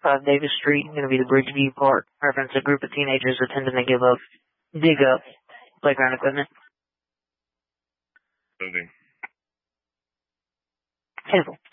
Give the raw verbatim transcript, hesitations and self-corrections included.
five Davis Street, going to be the Bridgeview Park. Reference a group of teenagers attempting to give up, dig up playground equipment. Moving. Hazel.